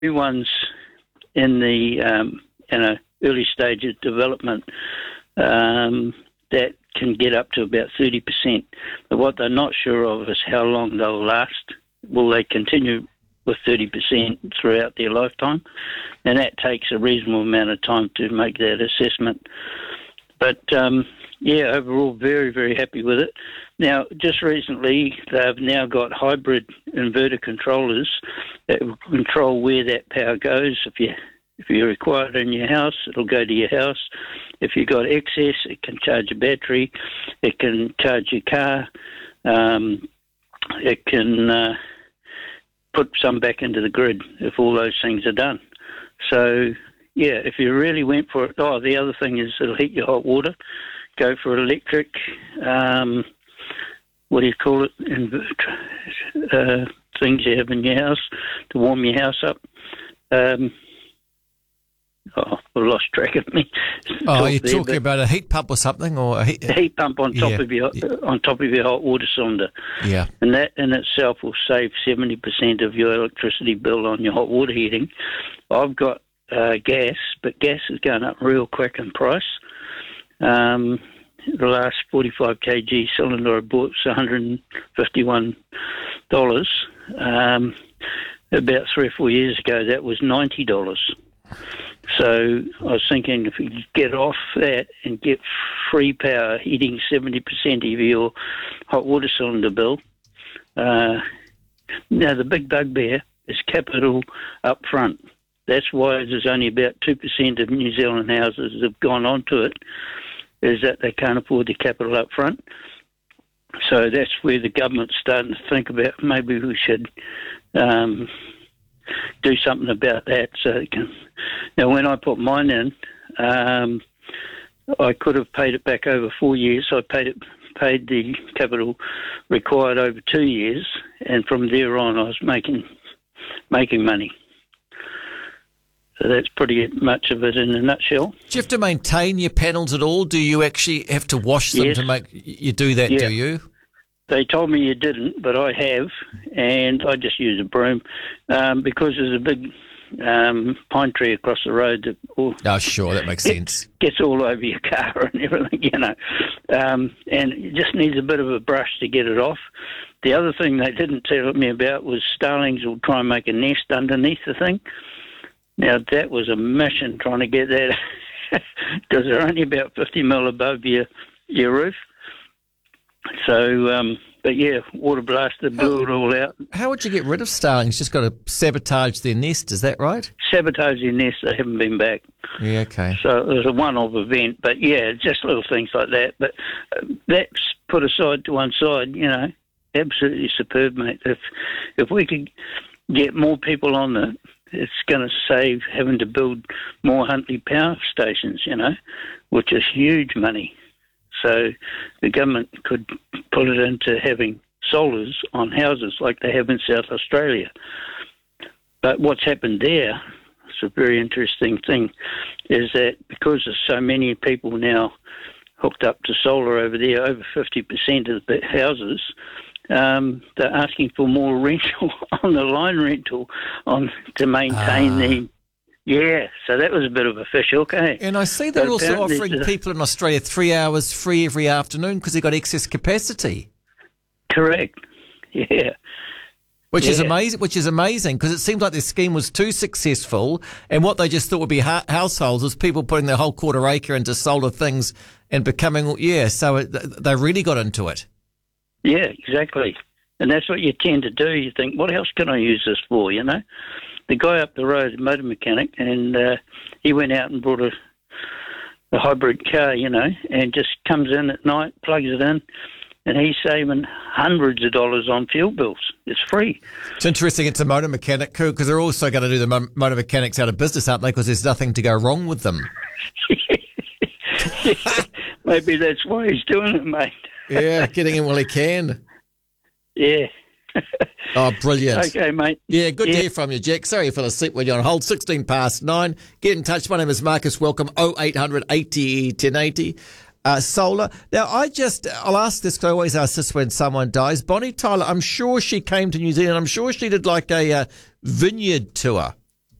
everyone's in the early stage of development that can get up to about 30%. But what they're not sure of is how long they'll last. Will they continue with 30% throughout their lifetime? And that takes a reasonable amount of time to make that assessment. But, overall, very, very happy with it. Now, just recently, they've now got hybrid inverter controllers that will control where that power goes. If you require it in your house, it'll go to your house. If you've got excess, it can charge a battery. It can charge your car. It can put some back into the grid if all those things are done. So, if you really went for it, the other thing is it'll heat your hot water. Go for electric, things you have in your house to warm your house up. I've lost track of me. You're talking about a heat pump or something, or a heat pump on top of your hot water cylinder. Yeah, and that in itself will save 70% of your electricity bill on your hot water heating. I've got gas, but gas is going up real quick in price. The last 45 kg cylinder I bought was $151. About 3 or 4 years ago, that was $90. So I was thinking if you could get off that and get free power heating 70% of your hot water cylinder bill. Now, the big bugbear is capital up front. That's why there's only about 2% of New Zealand houses that have gone onto it, is that they can't afford the capital up front. So that's where the government's starting to think about maybe we should do something about that. So now, when I put mine in, I could have paid it back over 4 years. So I paid the capital required over 2 years, and from there on, I was making money. So that's pretty much of it in a nutshell. Do you have to maintain your panels at all? Do you actually have to wash them to make you do that? Yeah. Do you? They told me you didn't, but I have, and I just use a broom because there's a big pine tree across the road that sure, that makes sense. Gets all over your car and everything, and it just needs a bit of a brush to get it off. The other thing they didn't tell me about was starlings will try and make a nest underneath the thing. Now, that was a mission trying to get that because they're only about 50 mil above your roof. So, water blasted, blew it all out. How would you get rid of starlings? Just got to sabotage their nest, is that right? Sabotage their nest, they haven't been back. Yeah, okay. So it was a one-off event, but just little things like that. But that's put aside to one side, absolutely superb, mate. If we could get more people on it's going to save having to build more Huntly power stations, which is huge money. So the government could put it into having solars on houses like they have in South Australia. But what's happened there, it's a very interesting thing, is that because there's so many people now hooked up to solar over there, over 50% of the houses, they're asking for more rental on the line rental to maintain the... Yeah, so that was a bit of a fish hook, eh? And I see they're also offering people in Australia 3 hours free every afternoon because they've got excess capacity. Correct, yeah. Which is amazing because it seemed like this scheme was too successful, and what they just thought would be households was people putting their whole quarter acre into solar things and becoming, so they really got into it. Yeah, exactly. And that's what you tend to do. You think, what else can I use this for, The guy up the road, a motor mechanic, and he went out and brought a hybrid car, and just comes in at night, plugs it in, and he's saving hundreds of dollars on fuel bills. It's free. It's interesting it's a motor mechanic, because they're also going to do the motor mechanics out of business, aren't they, because there's nothing to go wrong with them. Maybe that's why he's doing it, mate. Yeah, getting in while he can. Yeah. Oh, brilliant. Okay, mate. Yeah, good to hear from you, Jack. Sorry you fell asleep when you're on hold. 9:16. Get in touch. My name is Marcus. Welcome. 0800 80 1080. Solar. Now, I'll ask this because I always ask this when someone dies. Bonnie Tyler, I'm sure she came to New Zealand. I'm sure she did like a vineyard tour.